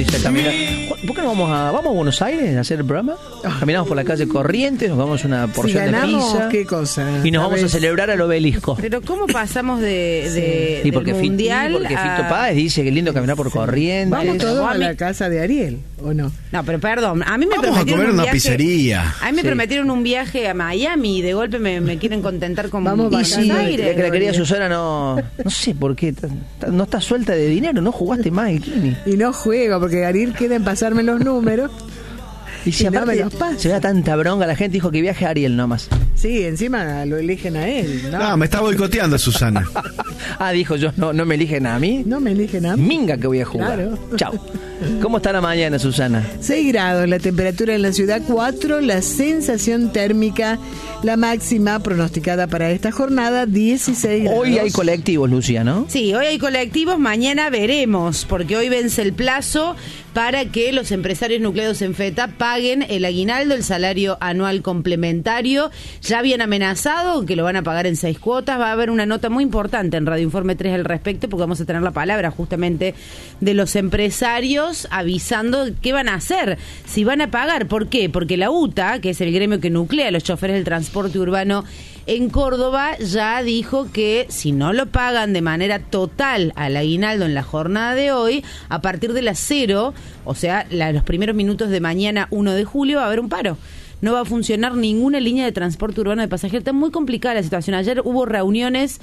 dice caminar. ¿Por qué no vamos a Buenos Aires a hacer el programa? Caminamos por la calle Corrientes, nos vamos una porción de pizza. ¿Qué cosa? Y nos vamos a celebrar al Obelisco. Pero ¿cómo pasamos del porque mundial porque Fito Páez dice que es lindo caminar por Corrientes. Vamos todos a la casa de Ariel, ¿o no? No, pero perdón, a mí me vamos a comer una pizzería. A mí me prometieron un viaje a Miami y de golpe me quieren contentar con Buenos Aires. Que la querida Susana no sé por qué, no está suelta de dinero, no jugaste más, Kini. Y no juego, porque Ariel quiere pasarme los números. Y si no me aparte los pasa. se da tanta bronca, la gente dijo que viaje a Ariel nomás. Sí, encima lo eligen a él. No, me está boicoteando Susana. Dijo yo, no me eligen a mí. No me eligen a mí. Minga que voy a jugar. Claro. Chau. ¿Cómo está la mañana, Susana? 6 grados, la temperatura en la ciudad 4, la sensación térmica, la máxima pronosticada para esta jornada 16 grados. Hoy hay colectivos, Lucia, ¿no? Sí, hoy hay colectivos, mañana veremos, porque hoy vence el plazo para que los empresarios nucleados en FETA paguen el aguinaldo, el salario anual complementario. Ya habían amenazado que lo van a pagar en 6 cuotas. Va a haber una nota muy importante en Radio Informe 3 al respecto, porque vamos a tener la palabra justamente de los empresarios avisando qué van a hacer, si van a pagar. ¿Por qué? Porque la UTA, que es el gremio que nuclea a los choferes del transporte urbano en Córdoba, ya dijo que si no lo pagan de manera total al aguinaldo en la jornada de hoy, a partir de las 0, o sea, los primeros minutos de mañana 1 de julio, va a haber un paro. No va a funcionar ninguna línea de transporte urbano de pasajeros. Está muy complicada la situación. Ayer hubo reuniones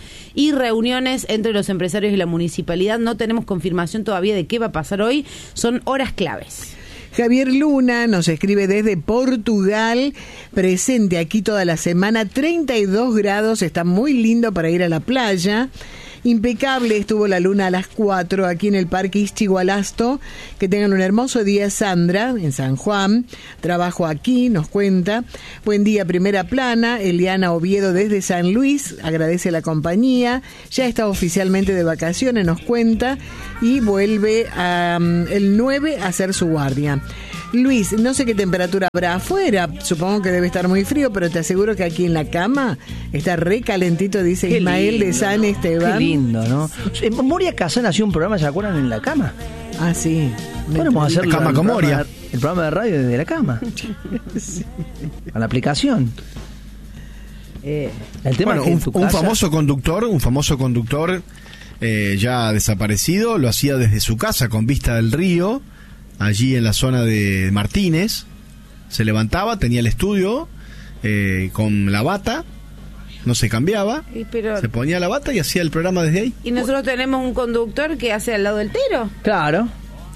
entre los empresarios y la municipalidad. No tenemos confirmación todavía de qué va a pasar hoy. Son horas claves. Javier Luna nos escribe desde Portugal, presente aquí toda la semana, 32 grados, está muy lindo para ir a la playa. Impecable estuvo la luna a las 4 aquí en el Parque Ischigualasto. Que tengan un hermoso día, Sandra, en San Juan. Trabajo aquí, nos cuenta. Buen día, primera plana. Eliana Oviedo desde San Luis, agradece la compañía. Ya está oficialmente de vacaciones, nos cuenta. Y vuelve el 9 a hacer su guardia. Luis, no sé qué temperatura habrá afuera, supongo que debe estar muy frío, pero te aseguro que aquí en la cama está re calentito, dice qué Ismael lindo, de San Esteban. Qué lindo, ¿no? Moria Kazan hacía un programa, ¿se acuerdan? En la cama. Ah, sí. Podemos hacer la cama con Moria. El programa de radio desde la cama. Sí. A la aplicación. El tema es que un famoso conductor ya desaparecido, lo hacía desde su casa con vista del río, allí en la zona de Martínez. Se levantaba, tenía el estudio con la bata, no se cambiaba, se ponía la bata y hacía el programa desde ahí. Y nosotros tenemos un conductor que hace al lado del tero. Claro.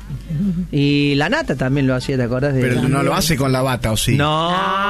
Y la Nata también lo hacía, ¿te acordás? Pero no lo hace con la bata, ¿o sí? No.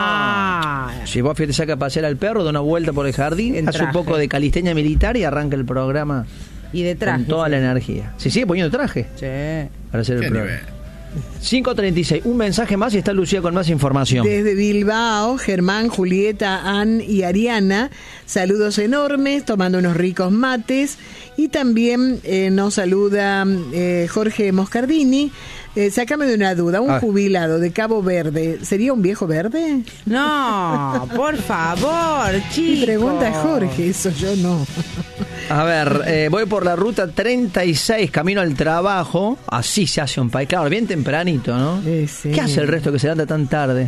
Si vos te saca a pasear al perro, da una vuelta por el jardín, hace un poco de calistenia militar y arranca el programa. Y de traje. Con toda la energía. Se sigue poniendo traje. Sí. Para hacer el programa. 5:36, un mensaje más y está Lucía con más información. Desde Bilbao, Germán, Julieta, Ann y Ariana, saludos enormes, tomando unos ricos mates. Y también nos saluda Jorge Moscardini. Sácame de una duda, un jubilado de Cabo Verde, ¿sería un viejo verde? No, por favor, chicos. Mi pregunta es Jorge, eso yo no. A ver, voy por la ruta 36, camino al trabajo. Así se hace un país, claro, bien tempranito, ¿no? Sí. ¿Qué hace el resto que se levanta tan tarde?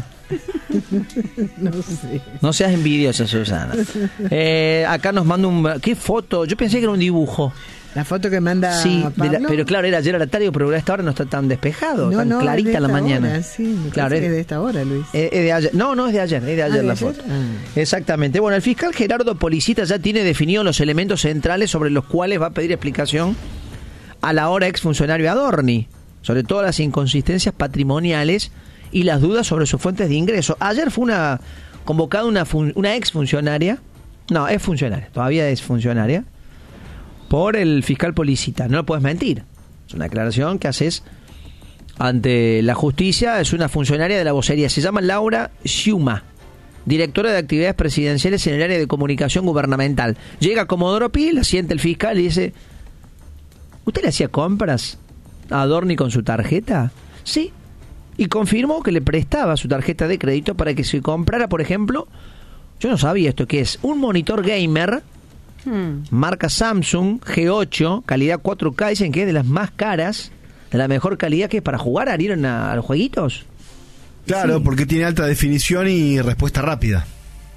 No sé. No seas envidiosa, Susana. Acá nos manda ¿qué foto? Yo pensé que era un dibujo. La foto que manda Pablo. Pero claro, era ayer a la tarde, pero a esta hora no está tan despejado, tan clarita la mañana. Hora, sí, claro, es de esta hora, Luis. Es de ayer. No es de ayer, es de ayer la foto. Exactamente. Bueno, el fiscal Gerardo Policita ya tiene definidos los elementos centrales sobre los cuales va a pedir explicación a la ahora exfuncionario Adorni, sobre todo las inconsistencias patrimoniales y las dudas sobre sus fuentes de ingreso. Ayer fue convocada una exfuncionaria, no, es funcionaria, todavía es funcionaria, por el fiscal Policita. No lo puedes mentir. Es una declaración que haces ante la justicia. Es una funcionaria de la vocería. Se llama Laura Sciuma, directora de actividades presidenciales en el área de comunicación gubernamental. Llega a Comodoro Pi, la siente el fiscal y dice: ¿usted le hacía compras a Adorni con su tarjeta? Sí. Y confirmó que le prestaba su tarjeta de crédito para que se comprara, por ejemplo, yo no sabía esto, que es un monitor gamer marca Samsung G8, calidad 4K, dicen que es de las más caras, de la mejor calidad que es para jugar, adhieren a los jueguitos. Claro, Sí. porque tiene alta definición y respuesta rápida.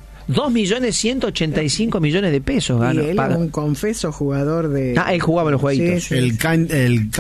2.185.000.000 de pesos Y ganó. él es un confeso jugador de... Él jugaba los jueguitos. Sí, sí. El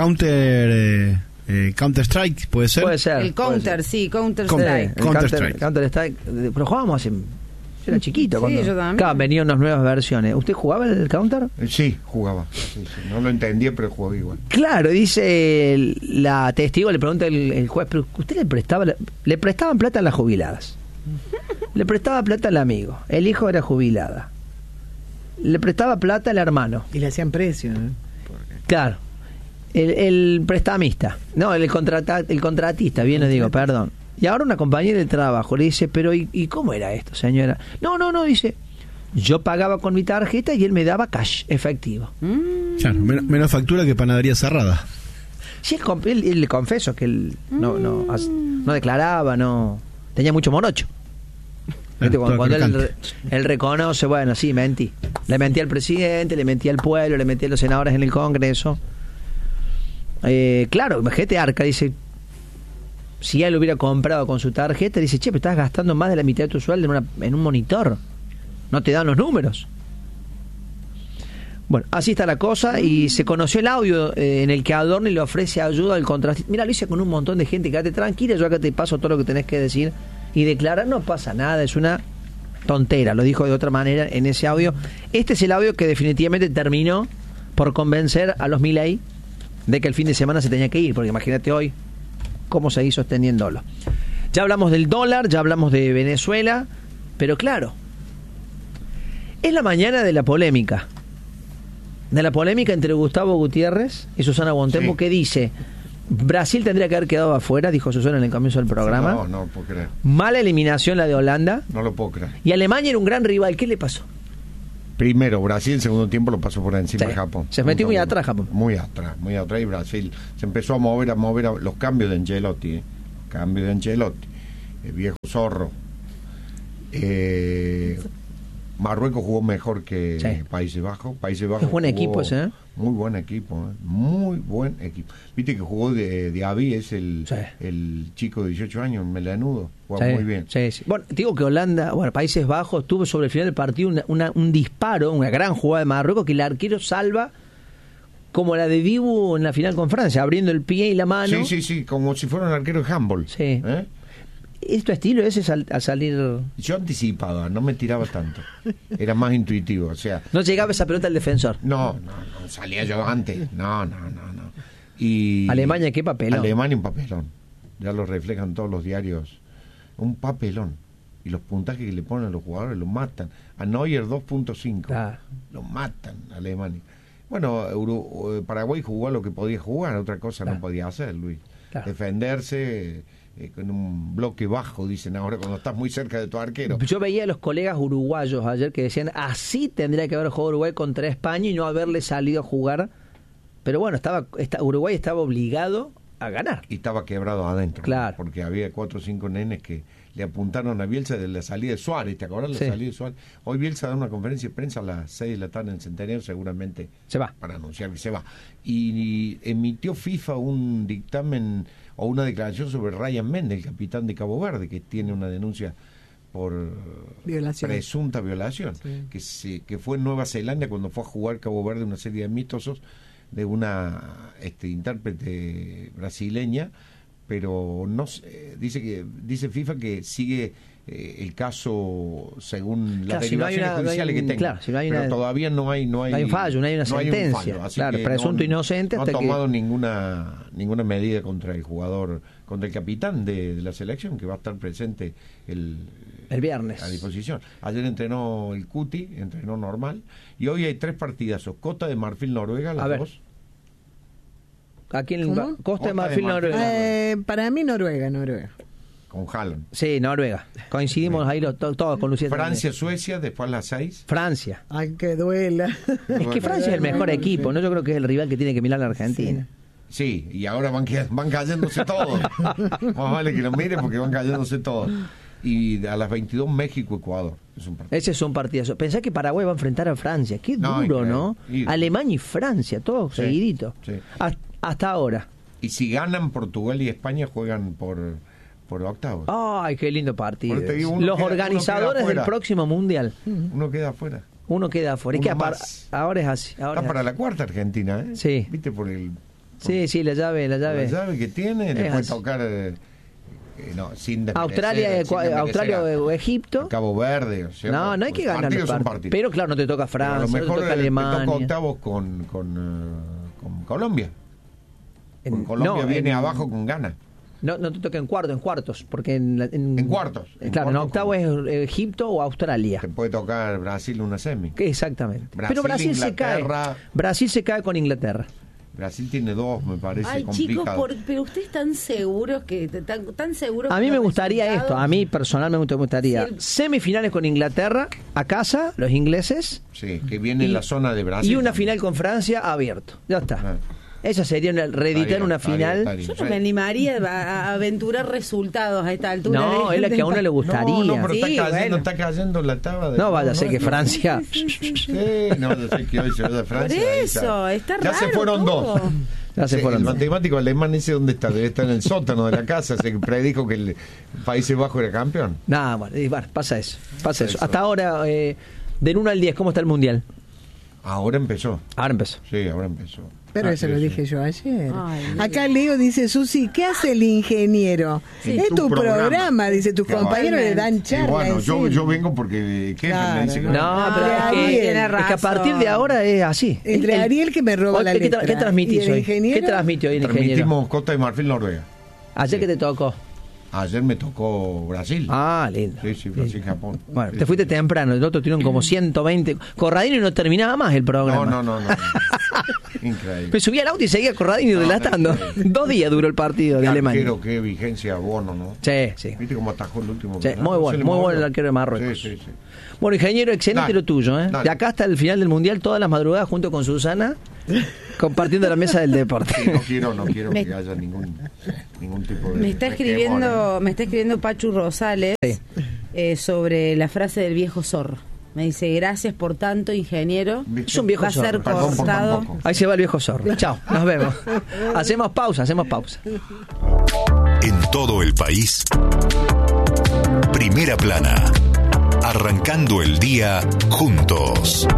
Counter Strike, ¿puede ser? Puede ser. El Counter, sí, Counter Con- Strike. El Counter-Strike. Counter-Strike. Pero jugábamos hace... Yo era chiquito. Sí, cuando... yo también. Claro, venían unas nuevas versiones. ¿Usted jugaba el Counter? Sí, jugaba. Sí, sí. No lo entendía, pero jugaba igual. Claro, dice la testigo, le pregunta el juez, pero ¿usted le prestaban plata a las jubiladas? Le prestaba plata al amigo. El hijo era jubilada. Le prestaba plata al hermano. Y le hacían precio, ¿no? Claro. El prestamista. No, el contratista, bien le digo, perdón. Y ahora una compañera de trabajo le dice, pero ¿y cómo era esto, señora? No, dice, yo pagaba con mi tarjeta y él me daba cash, efectivo. Claro, menos factura que panadería cerrada. Sí, él le confeso que él no declaraba, no tenía mucho morocho. ¿Viste? Todo Cuando crocante. él reconoce, bueno, sí, mentí. Le mentí al presidente, le mentí al pueblo, le mentí a los senadores en el Congreso. Claro, imagínate, Arca dice, si él hubiera comprado con su tarjeta, dice, che, pero estás gastando más de la mitad de tu sueldo en un monitor. No te dan los números. Bueno, así está la cosa y se conoció el audio en el que Adorni le ofrece ayuda al contratista. Mira, lo hice con un montón de gente, quédate tranquila, yo acá te paso todo lo que tenés que decir y declarar, no pasa nada, es una tontera, lo dijo de otra manera en ese audio. Este es el audio que definitivamente terminó por convencer a los Milei de que el fin de semana se tenía que ir, porque imagínate hoy cómo seguir sosteniéndolo. Ya hablamos del dólar, ya hablamos de Venezuela, pero claro, es la mañana de la polémica. De la polémica entre Gustavo Gutiérrez y Susana Bontempo, Sí. que dice, Brasil tendría que haber quedado afuera, dijo Susana en el comienzo del programa. No lo puedo creer. Mala eliminación la de Holanda. No lo puedo creer. Y Alemania era un gran rival. ¿Qué le pasó? Primero, Brasil en segundo tiempo lo pasó por encima Sí. de Japón. Se metió muy 1-1. atrás, Japón. Muy atrás y Brasil se empezó a mover los cambios de Ancelotti. Cambio de Ancelotti. El viejo zorro. Marruecos jugó mejor que Sí. Países Bajos. Países Bajos Es buen jugó equipo ese, ¿eh? Muy buen equipo, muy buen equipo. Viste que jugó de Avi, es el chico de 18 años, melenudo. Jugó muy bien. Sí, sí. Bueno, digo que Holanda, Países Bajos, tuvo sobre el final del partido un disparo, una gran jugada de Marruecos que el arquero salva como la de Dibu en la final con Francia, abriendo el pie y la mano. Sí, como si fuera un arquero de handball. Sí. ¿Eh? ¿Es tu estilo ese al salir? Yo anticipaba, no me tiraba tanto. Era más intuitivo, o sea... No llegaba esa pelota al defensor. No, salía yo antes. No. Y Alemania, ¿qué papelón? Alemania, un papelón. Ya lo reflejan todos los diarios. Un papelón. Y los puntajes que le ponen a los jugadores los matan. A Neuer 2.5. Claro. Lo matan a Alemania. Bueno, Paraguay jugó lo que podía jugar, otra cosa Claro. no podía hacer, Luis. Claro. Defenderse con un bloque bajo, dicen ahora, cuando estás muy cerca de tu arquero. Yo veía a los colegas uruguayos ayer que decían, así tendría que haber jugado Uruguay contra España y no haberle salido a jugar. Pero bueno, Uruguay estaba obligado a ganar. Y estaba quebrado adentro. Claro. Porque había 4 o 5 nenes que le apuntaron a Bielsa de la salida de Suárez. ¿Te acuerdas de Sí. la salida de Suárez? Hoy Bielsa da una conferencia de prensa a las 6 de la tarde en el Centenario, seguramente Se va. para anunciar que se va. Y emitió FIFA un dictamen o una declaración sobre Ryan Méndez, el capitán de Cabo Verde, que tiene una denuncia por Violación. presunta violación, Sí. que fue en Nueva Zelanda cuando fue a jugar Cabo Verde una serie de amistosos de una intérprete brasileña, pero no dice FIFA que sigue el caso según las Claro, si no hay derivaciones judiciales que tenga, claro, si no hay pero una- todavía no hay no hay un fallo, no hay una sentencia. fallo, así Claro, que presunto inocente no hasta ha que- tomado ninguna medida contra el jugador, contra el capitán de la selección, que va a estar presente el viernes. a disposición. Ayer entrenó el Cuti, entrenó normal, y hoy hay 3 partidazos: Costa de Marfil, Noruega, A las ver. 2. Aquí en ¿Cómo? Costa de Marfil, Marfil. Noruega. Para mí Noruega. con Haaland. Sí, Noruega. Coincidimos ahí todos con Lucía. Francia, también. Suecia, después las 6. Francia. Ay, que duela. Es que Francia es el mejor equipo, ¿no? Yo creo que es el rival que tiene que mirar a la Argentina. Sí, y ahora van cayéndose todos. Más vale que lo miren porque van cayéndose todos. Y a las 22 México, Ecuador. Es un partido. Ese es un partidazo. Pensá que Paraguay va a enfrentar a Francia. Qué No, duro, increíble. ¿no? Y- Alemania y Francia, todo Sí, seguidito. sí. Hasta ahora. Y si ganan, Portugal y España juegan por octavos. Ay, qué lindo partido. Por eso te digo, Los queda organizadores del afuera. próximo mundial. Uno queda afuera. Uno queda afuera. Es Uno que más. ahora es así. Ahora Está es para así. la cuarta Argentina, ¿eh? Sí. ¿Viste? Por el... Sí, la llave. La llave que tiene, le puede así. tocar no, sin desmerecer, Australia, sin desmerecer Australia o Egipto. Cabo Verde, o sea, No hay que ganar partidos los son partidos. partidos. Pero claro, no te toca Pero a lo Francia, no mejor te toca te Alemania. toca octavos con Colombia. Con Colombia viene abajo con Ghana. No te toca en cuartos, porque En cuartos. Claro, en octavo es Egipto o Australia. Te puede tocar Brasil una semi. Exactamente. Brasil, Pero Brasil se cae. Inglaterra. Brasil se cae con Inglaterra. Brasil tiene 2, me parece Ay, complicado. chicos, pero ustedes están seguros tan seguros. A con mí me los gustaría resultados? esto, a mí personalmente me gustaría Sí. semifinales con Inglaterra a casa, los ingleses, Sí, que viene en la zona de Brasil. y una también. final con Francia abierto. Ya está. Ah. Esa sería reeditar una final. Yo no me animaría a aventurar resultados a esta altura. No, es la que a uno le gustaría. No, pero Sí, está cayendo la taba. No vaya a ser que nuestro. Francia. Sí, no vaya a ser que hoy se vaya a Francia. Por ahí eso, está Ya raro se fueron todo. 2. Ya se fueron el dos. matemático alemán ese, ¿dónde está? Debe estar en el sótano de la casa. Se predijo que el Países Bajos era campeón. Nada, bueno, pasa eso. Pasa eso. Eso. Hasta ahora, del 1 al 10, ¿cómo está el mundial? Ahora empezó. Ahora empezó. Sí, ahora empezó. Pero eso sí, lo sí. dije yo ayer. Ay, Acá Leo dice, Susi, ¿qué hace el ingeniero? Sí. Es Tu tu programa. programa, dice, tus Claro. compañeros le dan Y charla. bueno, yo encima. vengo porque jefe Claro. me dice que No, pero Entre es Ariel. que, Tiene es que a razón. partir de ahora es así. Entre Ariel que me roba Hoy, la ¿qué letra. ¿Qué transmitís y el hoy? ingeniero, ¿Qué transmite hoy el ingeniero? transmitimos Costa de Marfil, Noruega. Ayer que te tocó. Ayer me tocó Brasil. Ah, lindo. Sí, Brasil, Japón. Bueno, Sí, te fuiste sí. temprano, el otro tuvieron como 120. Corradini no terminaba más el programa. No. Increíble. Me subía al auto y seguía Corradini relatando. increíble. 2 días duró el partido de Qué Alemania. arquero, qué vigencia Bono, ¿no? Sí. ¿Viste cómo atajó el último? Sí, penal? muy Se bueno, le muy movió. bueno el arquero de Marruecos. Sí. Bueno, ingeniero, excelente Dale, lo tuyo, ¿eh? dale. De acá hasta el final del Mundial, todas las madrugadas junto con Susana, compartiendo la mesa del deporte. Sí, no quiero Me- que haya ningún tipo de... Me está escribiendo Pachu Rosales Sí. sobre la frase del viejo zorro. Me dice, gracias por tanto, ingeniero. ¿Viste? Es un viejo Va a ser zorro. Perdón por cortado. tampoco. Ahí se va el viejo zorro. Chao, nos vemos. Hacemos pausa. En todo el país, Primera Plana, arrancando el día juntos.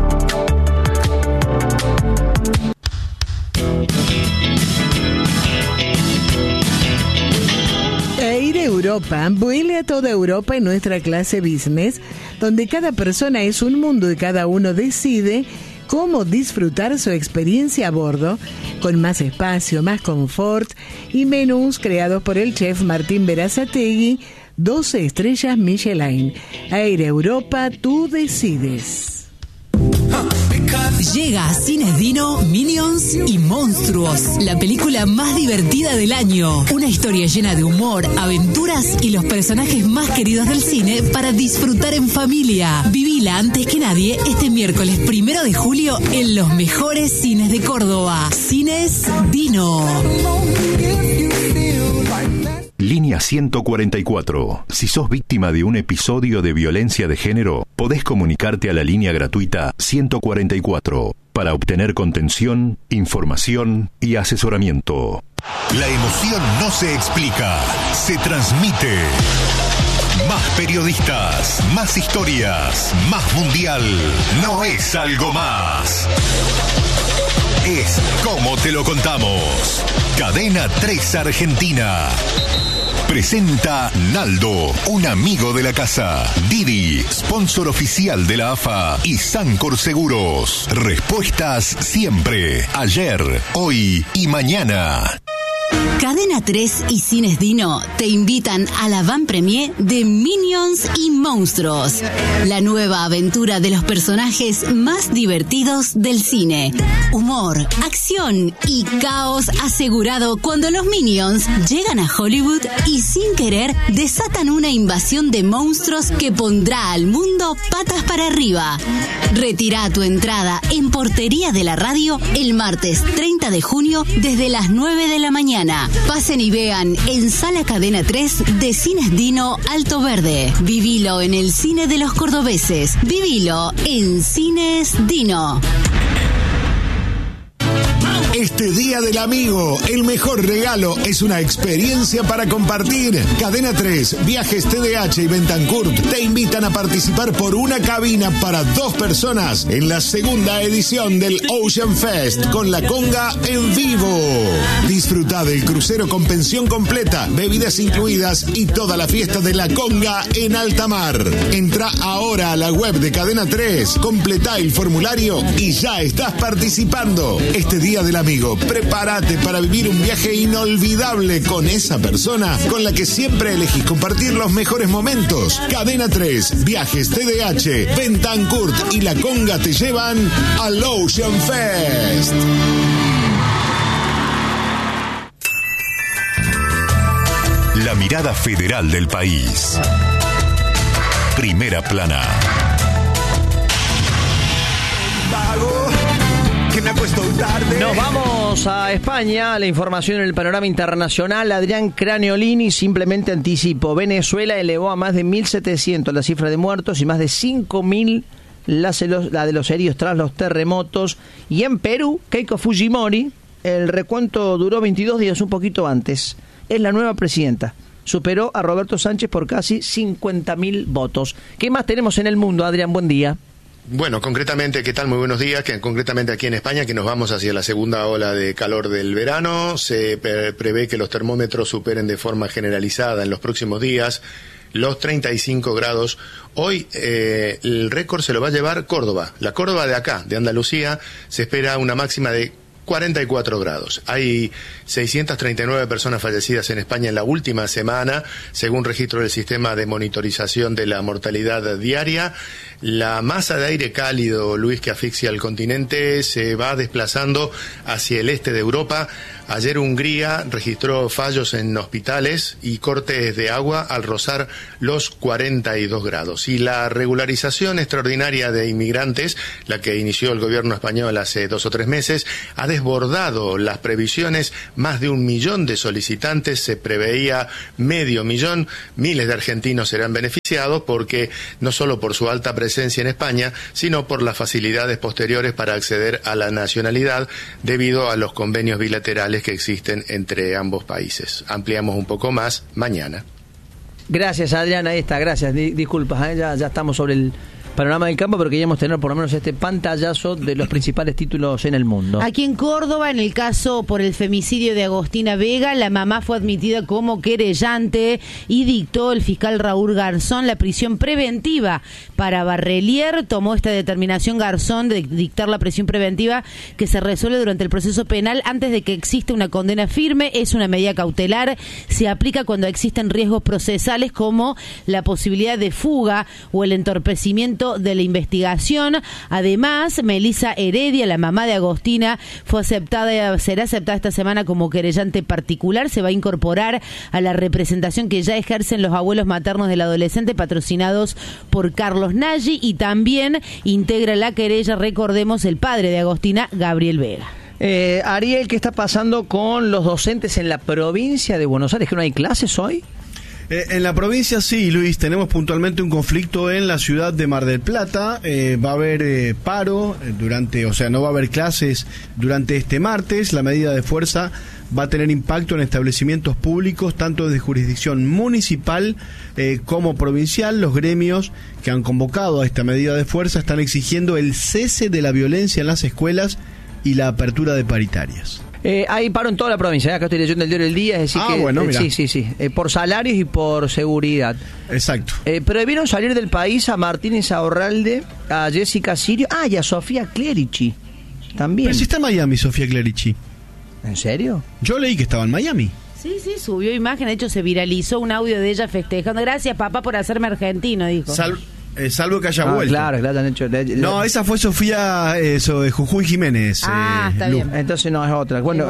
Air Europa vuele a toda Europa en nuestra clase business, donde cada persona es un mundo y cada uno decide cómo disfrutar su experiencia a bordo, con más espacio, más confort y menús creados por el chef Martín Berazategui, 12 estrellas Michelin. Air Europa, tú decides. Llega a Cines Dino, Minions y Monstruos, la película más divertida del año. Una historia llena de humor, aventuras y los personajes más queridos del cine para disfrutar en familia. Vivila antes que nadie este miércoles 1 de julio en los mejores cines de Córdoba. Cines Dino. Línea 144. Si sos víctima de un episodio de violencia de género, podés comunicarte a la línea gratuita 144 para obtener contención, información y asesoramiento. La emoción no se explica, se transmite. Más periodistas, más historias, más mundial. No es algo más. Es como te lo contamos. Cadena 3 Argentina. Presenta Naldo, un amigo de la casa. Didi, sponsor oficial de la AFA. Y Sancor Seguros. Respuestas siempre. Ayer, hoy y mañana. Cadena 3 y Cines Dino te invitan a la van premier de Minions y Monstruos, la nueva aventura de los personajes más divertidos del cine. Humor, acción y caos asegurado cuando los Minions llegan a Hollywood y sin querer desatan una invasión de monstruos que pondrá al mundo patas para arriba. Retira tu entrada en Portería de la Radio el martes 30 de junio desde las 9 de la mañana. Pasen y vean en Sala Cadena 3 de Cines Dino Alto Verde. Vivilo en el cine de los cordobeses. Vivilo en Cines Dino. este Día del Amigo, el mejor regalo es una experiencia para compartir. Cadena 3, Viajes TDH y Bentancurt te invitan a participar por una cabina para 2 personas en la segunda edición del Ocean Fest con La Conga en vivo. Disfruta del crucero con pensión completa, bebidas incluidas y toda la fiesta de La Conga en alta mar. Entra ahora a la web de Cadena 3, completá el formulario y ya estás participando. Este Día del Amigo, prepárate para vivir un viaje inolvidable con esa persona con la que siempre elegís compartir los mejores momentos. Cadena 3, Viajes TDH, Bentancurt y La Conga te llevan al Ocean Fest. La mirada federal del país. Primera plana. Nos vamos a España. La información en el panorama internacional. Adrián Craniolini simplemente anticipó. Venezuela elevó a más de 1.700 la cifra de muertos y más de 5.000 la de los heridos tras los terremotos. Y en Perú, Keiko Fujimori, el recuento duró 22 días, un poquito antes. Es la nueva presidenta. Superó a Roberto Sánchez por casi 50.000 votos. ¿Qué más tenemos en el mundo, Adrián? Buen día. Bueno, concretamente, ¿qué tal? Muy buenos días. Concretamente aquí en España, que nos vamos hacia la segunda ola de calor del verano. Se prevé que los termómetros superen de forma generalizada en los próximos días los 35 grados. Hoy el récord se lo va a llevar Córdoba. La Córdoba de acá, de Andalucía, se espera una máxima de 44 grados. Hay 639 personas fallecidas en España en la última semana, según registro del sistema de monitorización de la mortalidad diaria. La masa de aire cálido, Luis, que asfixia al continente, se va desplazando hacia el este de Europa. Ayer Hungría registró fallos en hospitales y cortes de agua al rozar los 42 grados. Y la regularización extraordinaria de inmigrantes, la que inició el gobierno español hace 2 o 3 meses, ha desbordado las previsiones. Más de 1 millón de solicitantes, se preveía 500.000. Miles de argentinos serán beneficiados porque no solo por su alta presencia en España, sino por las facilidades posteriores para acceder a la nacionalidad debido a los convenios bilaterales que existen entre ambos países. Ampliamos un poco más mañana. Gracias, Adrián, ahí está, gracias. Disculpas, ya estamos sobre el panorama del campo, pero queríamos tener por lo menos este pantallazo de los principales títulos en el mundo. Aquí en Córdoba, en el caso por el femicidio de Agostina Vega, la mamá fue admitida como querellante y dictó el fiscal Raúl Garzón la prisión preventiva para Barrelier. Tomó esta determinación Garzón de dictar la prisión preventiva que se resuelve durante el proceso penal antes de que exista una condena firme. Es una medida cautelar, se aplica cuando existen riesgos procesales como la posibilidad de fuga o el entorpecimiento de la investigación. Además, Melisa Heredia, la mamá de Agostina, será aceptada esta semana como querellante particular. Se va a incorporar a la representación que ya ejercen los abuelos maternos del adolescente, patrocinados por Carlos Nagy, y también integra la querella, recordemos, el padre de Agostina, Gabriel Vega. Ariel, ¿qué está pasando con los docentes en la provincia de Buenos Aires? ¿Que no hay clases hoy? En la provincia sí, Luis, tenemos puntualmente un conflicto en la ciudad de Mar del Plata. Va a haber paro no va a haber clases durante este martes. La medida de fuerza va a tener impacto en establecimientos públicos, tanto de jurisdicción municipal como provincial. Los gremios que han convocado a esta medida de fuerza están exigiendo el cese de la violencia en las escuelas y la apertura de paritarias. Hay paro en toda la provincia, acá estoy leyendo el diario del día, es decir que bueno, sí, por salarios y por seguridad. Exacto. Prohibieron salir del país a Martínez Aurralde, a Jessica Sirio, y a Sofía Clerici también. Pero si está en Miami, Sofía Clerici. ¿En serio? Yo leí que estaba en Miami. Sí, subió imagen, de hecho se viralizó un audio de ella festejando. Gracias, papá, por hacerme argentino, dijo. Salvo que haya vuelto. Claro, que la han hecho. No, esa fue Sofía de Jujuy Jiménez. Está bien. Entonces no es otra. Bueno,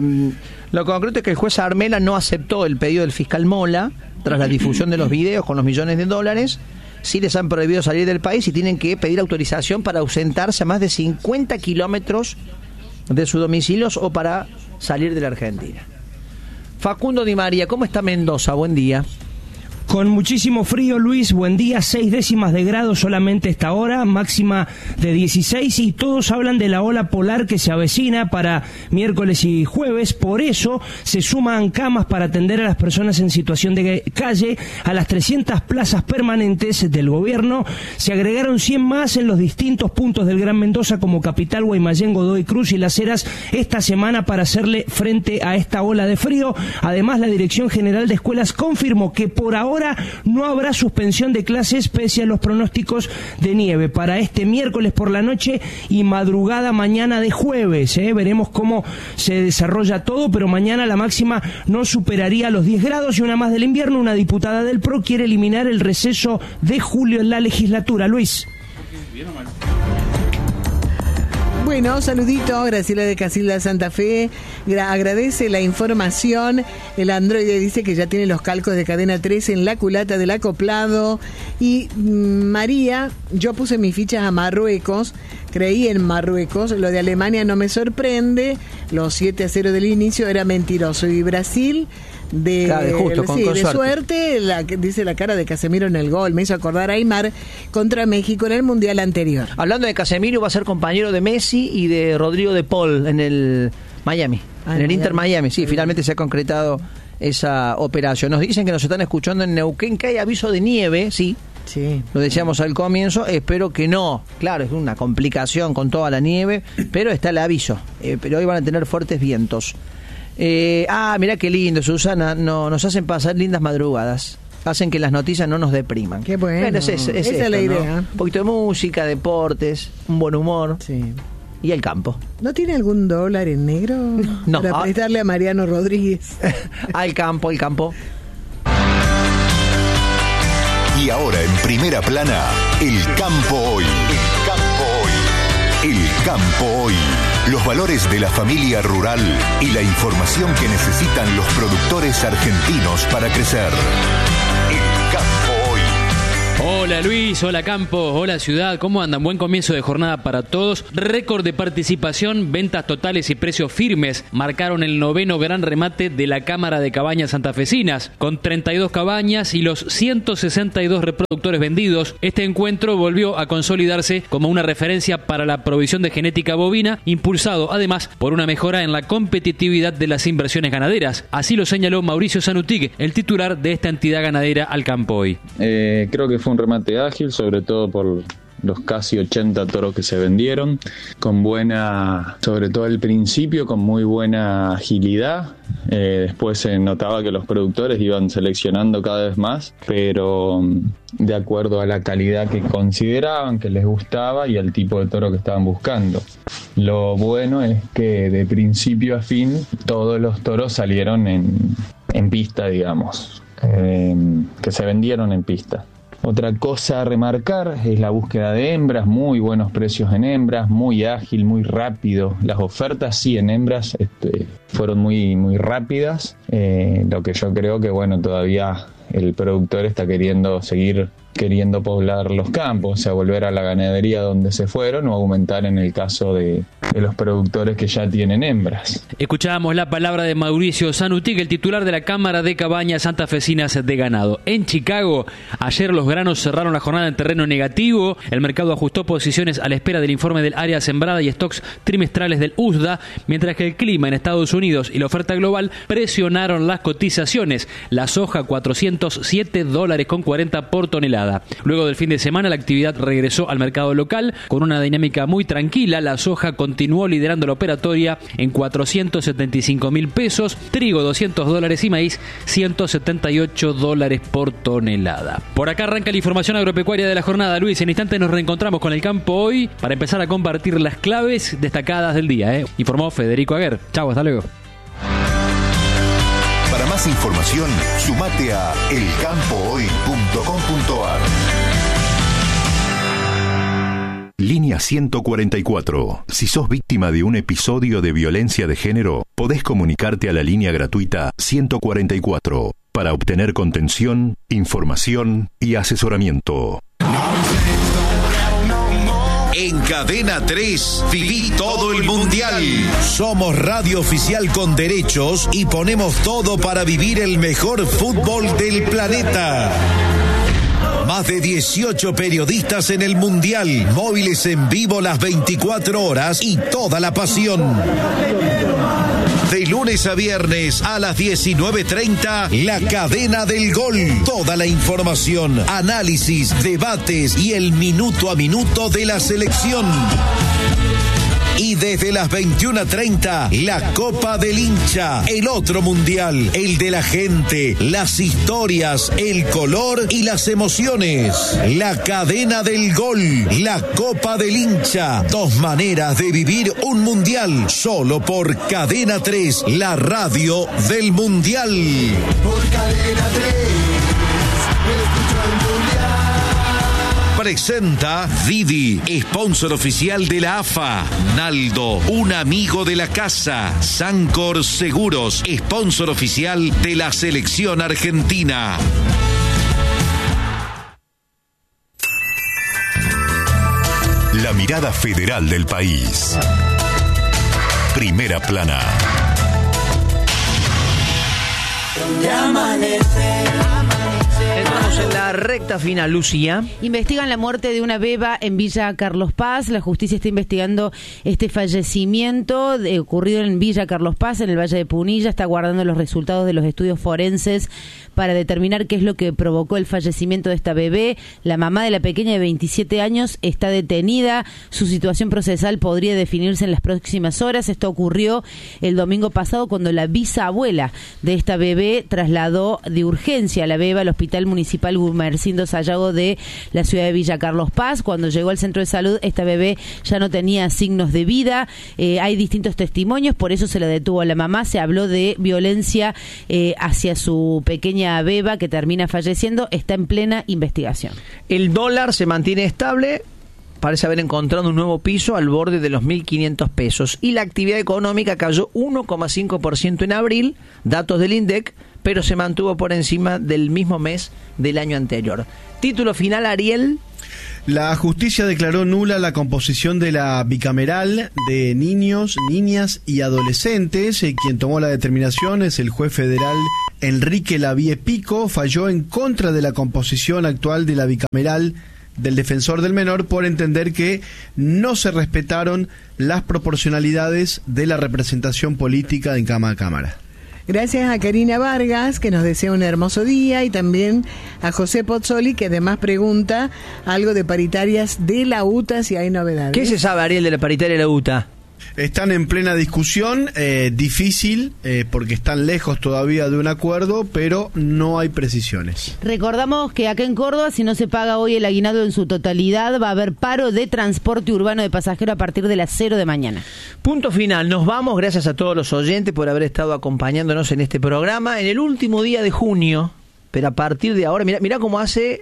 lo concreto es que el juez Armela no aceptó el pedido del fiscal Mola tras la difusión de los videos con los millones de dólares. Sí les han prohibido salir del país y tienen que pedir autorización para ausentarse a más de 50 kilómetros de sus domicilios o para salir de la Argentina. Facundo Di María, ¿cómo está Mendoza? Buen día. Con muchísimo frío, Luis, buen día, 6 décimas de grado solamente esta hora, máxima de 16, y todos hablan de la ola polar que se avecina para miércoles y jueves. Por eso se suman camas para atender a las personas en situación de calle. A las 300 plazas permanentes del gobierno se agregaron 100 más en los distintos puntos del Gran Mendoza, como Capital, Guaymallén, Godoy Cruz y Las Heras, esta semana para hacerle frente a esta ola de frío. Además, la Dirección General de Escuelas confirmó que por ahora no habrá suspensión de clases pese a los pronósticos de nieve para este miércoles por la noche y madrugada mañana de jueves. Veremos cómo se desarrolla todo, pero mañana la máxima no superaría los 10 grados. Y una más del invierno, una diputada del PRO quiere eliminar el receso de julio en la legislatura. Luis. Bueno, saludito, Graciela de Casilda Santa Fe, agradece la información. El androide dice que ya tiene los calcos de Cadena 3 en la culata del acoplado. Y María, yo puse mis fichas a Marruecos, creí en Marruecos, lo de Alemania no me sorprende, los 7-0 del inicio era mentiroso. Y Brasil... de suerte, dice la cara de Casemiro en el gol. Me hizo acordar a Aymar contra México en el Mundial anterior. Hablando de Casemiro, va a ser compañero de Messi y de Rodrigo de Paul en el Miami, en el Inter Miami. Sí, finalmente se ha concretado esa operación. Nos dicen que nos están escuchando en Neuquén, que hay aviso de nieve, sí. Lo decíamos al comienzo, espero que no. Claro, es una complicación con toda la nieve, pero está el aviso. Pero hoy van a tener fuertes vientos. Mirá qué lindo, Susana, nos hacen pasar lindas madrugadas, hacen que las noticias no nos depriman. Qué bueno, esa es la idea, ¿no? Un poquito de música, deportes, un buen humor. Sí. Y el campo. ¿No tiene algún dólar en negro? No. Para prestarle a Mariano Rodríguez. Al campo. Y ahora en primera plana, el campo hoy. El campo hoy. Los valores de la familia rural y la información que necesitan los productores argentinos para crecer. El campo hoy. Hola Luis, hola Campo, hola Ciudad, ¿cómo andan? Buen comienzo de jornada para todos. Récord de participación, ventas totales y precios firmes marcaron el 9º gran remate de la Cámara de Cabañas Santafesinas. Con 32 cabañas y los 162 reproductores vendidos, este encuentro volvió a consolidarse como una referencia para la provisión de genética bovina, impulsado además por una mejora en la competitividad de las inversiones ganaderas. Así lo señaló Mauricio Sanutig, el titular de esta entidad ganadera al Campo hoy. Creo que fue un remate ágil, sobre todo por los casi 80 toros que se vendieron, con buena, sobre todo al principio, con muy buena agilidad. Después se notaba que los productores iban seleccionando cada vez más, pero de acuerdo a la calidad que consideraban, que les gustaba y al tipo de toro que estaban buscando. Lo bueno es que de principio a fin todos los toros salieron en pista, digamos, que se vendieron en pista. Otra cosa a remarcar es la búsqueda de hembras, muy buenos precios en hembras, muy ágil, muy rápido. Las ofertas sí en hembras fueron muy rápidas, lo que yo creo que todavía el productor está seguir queriendo poblar los campos, o sea, volver a la ganadería donde se fueron o aumentar en el caso de los productores que ya tienen hembras. Escuchábamos la palabra de Mauricio Sanutig, el titular de la Cámara de Cabañas Santafesinas de Ganado. En Chicago, ayer los granos cerraron la jornada en terreno negativo. El mercado ajustó posiciones a la espera del informe del área sembrada y stocks trimestrales del USDA, mientras que el clima en Estados Unidos y la oferta global presionaron las cotizaciones. La soja, $407.40 por tonelada. Luego del fin de semana, la actividad regresó al mercado local con una dinámica muy tranquila. La soja continuó liderando la operatoria en $475.000, trigo $200 y maíz $178 por tonelada. Por acá arranca la información agropecuaria de la jornada. Luis, en instantes nos reencontramos con el campo hoy para empezar a compartir las claves destacadas del día. Informó Federico Aguer. Chau, hasta luego. Para más información, sumate a elcampohoy.com.ar. Línea 144. Si sos víctima de un episodio de violencia de género, podés comunicarte a la línea gratuita 144 para obtener contención, información y asesoramiento. En Cadena 3, viví todo el Mundial. Somos radio oficial con derechos y ponemos todo para vivir el mejor fútbol del planeta. Más de 18 periodistas en el Mundial, móviles en vivo las 24 horas y toda la pasión. De lunes a viernes a las 19:30, La Cadena del Gol. Toda la información, análisis, debates y el minuto a minuto de la selección. Y desde las 21:30, la Copa del Hincha, el otro mundial, el de la gente, las historias, el color y las emociones. La Cadena del Gol, la Copa del Hincha, 2 maneras de vivir un mundial, solo por Cadena 3, la radio del mundial. Por Cadena 3, escucho el mundial. Presenta Didi, sponsor oficial de la AFA. Naldo, un amigo de la casa. Sancor Seguros, sponsor oficial de la selección argentina. La mirada federal del país. Primera plana. Entramos en la recta final, Lucía. Investigan la muerte de una beba en Villa Carlos Paz. La justicia está investigando este fallecimiento ocurrido en Villa Carlos Paz, en el Valle de Punilla. Está guardando los resultados de los estudios forenses para determinar qué es lo que provocó el fallecimiento de esta bebé. La mamá de la pequeña de 27 años está detenida. Su situación procesal podría definirse en las próximas horas. Esto ocurrió el domingo pasado cuando la bisabuela de esta bebé trasladó de urgencia a la beba al Hospital Municipal Gumersindo Sayago de la ciudad de Villa Carlos Paz. Cuando llegó al centro de salud, esta bebé ya no tenía signos de vida. Hay distintos testimonios, por eso se la detuvo a la mamá. Se habló de violencia hacia su pequeña beba que termina falleciendo. Está en plena investigación. El dólar se mantiene estable. Parece haber encontrado un nuevo piso al borde de los 1.500 pesos. Y la actividad económica cayó 1,5% en abril, datos del INDEC, pero se mantuvo por encima del mismo mes del año anterior. Título final, Ariel. La justicia declaró nula la composición de la bicameral de niños, niñas y adolescentes. Quien tomó la determinación es el juez federal Enrique Lavie Pico. Falló en contra de la composición actual de la bicameral del defensor del menor por entender que no se respetaron las proporcionalidades de la representación política en cada cámara. Gracias a Karina Vargas, que nos desea un hermoso día, y también a José Pozzoli, que además pregunta algo de paritarias de la UTA, si hay novedades. ¿Qué se sabe, Ariel, de la paritaria de la UTA? Están en plena discusión, difícil, porque están lejos todavía de un acuerdo, pero no hay precisiones. Recordamos que acá en Córdoba, si no se paga hoy el aguinaldo en su totalidad, va a haber paro de transporte urbano de pasajeros a partir de las 0 de mañana. Punto final, nos vamos, gracias a todos los oyentes por haber estado acompañándonos en este programa, en el último día de junio, pero a partir de ahora, mira cómo hace...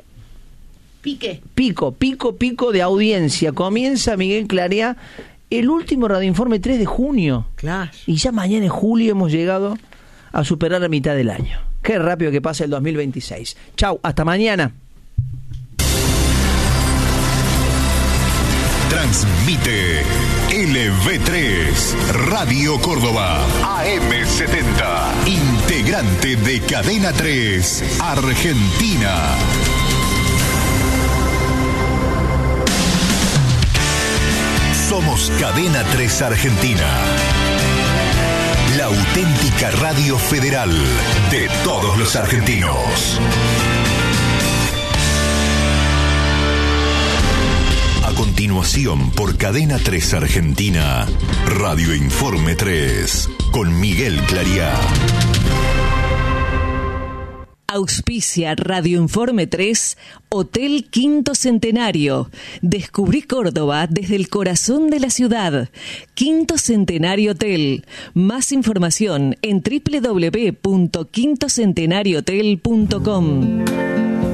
Pico de audiencia. Comienza Miguel Claría el último radioinforme 3 de junio. Claro. Y ya mañana en julio hemos llegado a superar la mitad del año. Qué rápido que pasa el 2026. Chau, hasta mañana. Transmite LV3 Radio Córdoba AM70, integrante de Cadena 3 Argentina. Somos Cadena 3 Argentina, la auténtica radio federal de todos los argentinos. A continuación, por Cadena 3 Argentina, Radio Informe 3, con Miguel Claría. Auspicia Radio Informe 3, Hotel Quinto Centenario. Descubrí Córdoba desde el corazón de la ciudad. Quinto Centenario Hotel. Más información en www.quintocentenariohotel.com.